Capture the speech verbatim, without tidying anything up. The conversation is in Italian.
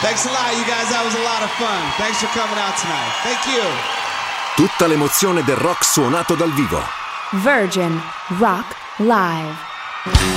Thanks a lot, you guys. That was a lot of fun. Thanks for coming out tonight. Thank you. Tutta l'emozione del rock suonato dal vivo. Virgin Rock Live.